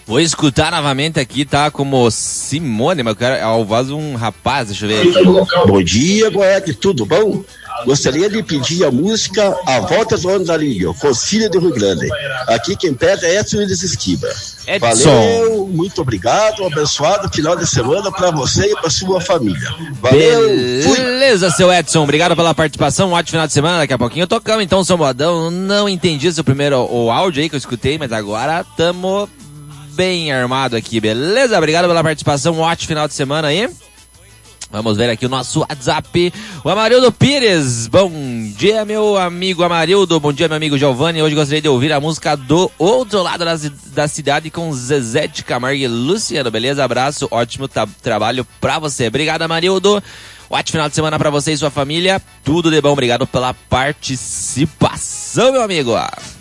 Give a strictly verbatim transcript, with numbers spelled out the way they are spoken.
Vou escutar novamente aqui, tá? Como Simone, mas eu quero a voz de um rapaz, deixa eu ver aqui. Bom dia, Goethe, tudo bom? Gostaria de pedir a música A Volta do Andarilho, Fossilha do Rio Grande. Aqui quem pede é Edson Willis Esquiva. Edson. Valeu, muito obrigado, um abençoado final de semana para você e para sua família. Valeu, fui. Beleza, seu Edson, obrigado pela participação, um ótimo final de semana, daqui a pouquinho tocamos então, seu modão. Não entendi seu primeiro o áudio aí que eu escutei, mas agora tamo bem armado aqui, beleza? Obrigado pela participação, um ótimo final de semana aí. Vamos ver aqui o nosso WhatsApp. O Amarildo Pires. Bom dia, meu amigo Amarildo. Bom dia, meu amigo Giovanni. Hoje gostaria de ouvir a música do Outro Lado da, da Cidade com Zezé de Camargo e Luciano. Beleza? Abraço. Ótimo tra- trabalho pra você. Obrigado, Amarildo. Ótimo final de semana pra você e sua família. Tudo de bom. Obrigado pela participação, meu amigo.